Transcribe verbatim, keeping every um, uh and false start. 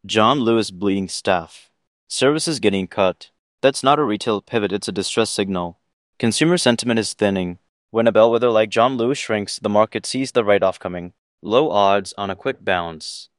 John Lewis bleeding staff. Services getting cut. That's not a retail pivot, it's a distress signal. Consumer sentiment is thinning. When a bellwether like John Lewis shrinks, the market sees the write-off coming. Low odds on a quick bounce.